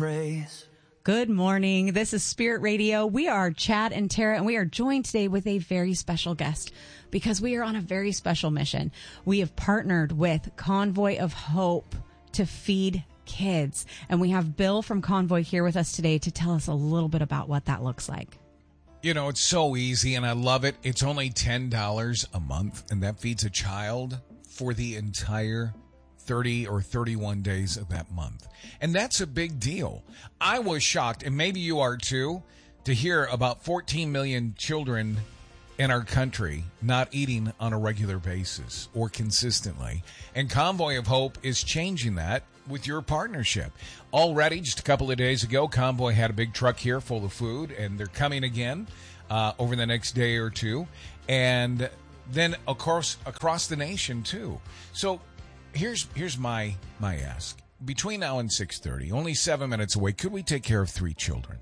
praise. Good morning. This is Spirit Radio. We are Chad and Tara, and we are joined today with a very special guest because we are on a very special mission. We have partnered with Convoy of Hope to feed kids, and we have Bill from Convoy here with us today to tell us a little bit about what that looks like. You know, it's so easy, and I love it. It's only $10 a month, and that feeds a child for the entire 30 or 31 days of that month. And that's a big deal. I was shocked, and maybe you are too, to hear about 14 million children in our country not eating on a regular basis or consistently. And Convoy of Hope is changing that with your partnership. Already, just a couple of days ago, Convoy had a big truck here full of food, and they're coming again over the next day or two. And then, of course, across the nation, too. So here's my ask. Between now and 6:30, only 7 minutes away, could we take care of 3 children?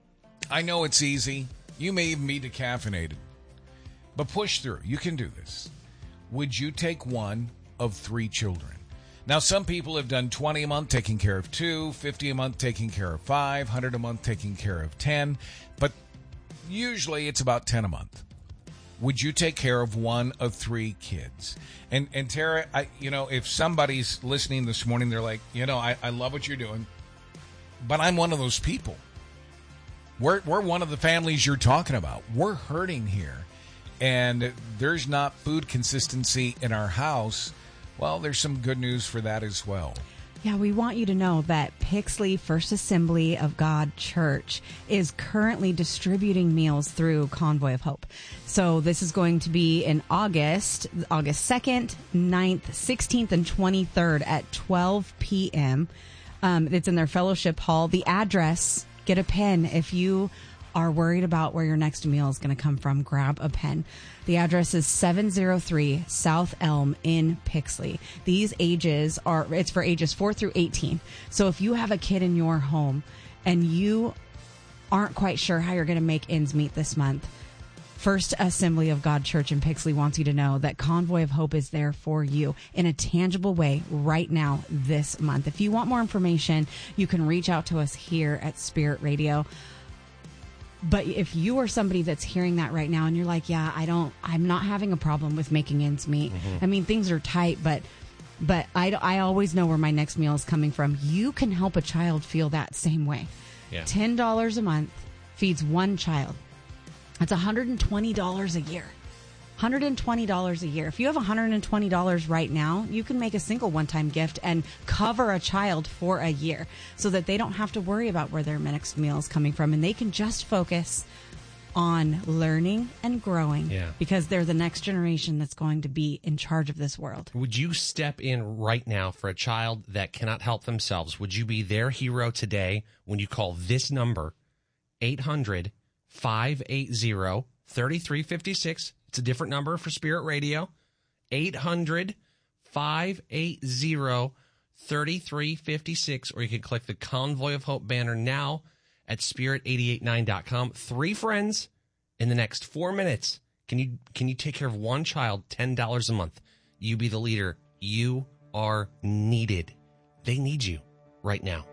I know it's easy. You may even be decaffeinated. But push through. You can do this. Would you take one of 3 children? Now, some people have done 20 a month, taking care of 2, 50 a month, taking care of 5, 100 a month, taking care of 10. But usually it's about 10 a month. Would you take care of one of 3 kids? And Tara, if somebody's listening this morning, they're like, I love what you're doing, but I'm one of those people. We're one of the families you're talking about. We're hurting here, and there's not food consistency in our house. Well, there's some good news for that as well. Yeah, we want you to know that Pixley First Assembly of God Church is currently distributing meals through Convoy of Hope. So this is going to be in August 2nd, 9th, 16th, and 23rd at 12 p.m. It's in their fellowship hall. The address, get a pen. If you are worried about where your next meal is going to come from, grab a pen. The address is 703 South Elm in Pixley. It's for ages 4 through 18. So if you have a kid in your home and you aren't quite sure how you're going to make ends meet this month, First Assembly of God Church in Pixley wants you to know that Convoy of Hope is there for you in a tangible way right now this month. If you want more information, you can reach out to us here at Spirit Radio. But if you are somebody that's hearing that right now and you're like, yeah, I'm not having a problem with making ends meet. Mm-hmm. I mean, things are tight, but I always know where my next meal is coming from. You can help a child feel that same way. Yeah. $10 a month feeds one child. That's $120 a year. $120 a year. If you have $120 right now, you can make a single one-time gift and cover a child for a year so that they don't have to worry about where their next meal is coming from, and they can just focus on learning and growing because they're the next generation that's going to be in charge of this world. Would you step in right now for a child that cannot help themselves? Would you be their hero today when you call this number, 800-580-3356? It's a different number for Spirit Radio, 800-580-3356, or you can click the Convoy of Hope banner now at spirit889.com. 3 friends in the next 4 minutes. Can you take care of one child, $10 a month? You be the leader. You are needed. They need you right now.